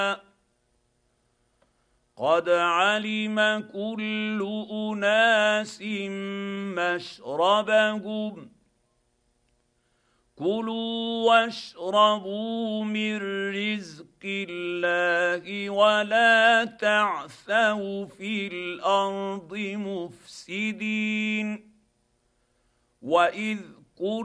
قد علم كل أناس مشربهم كلوا واشربوا من رزق الله ولا تعثوا في الأرض مفسدين وإذ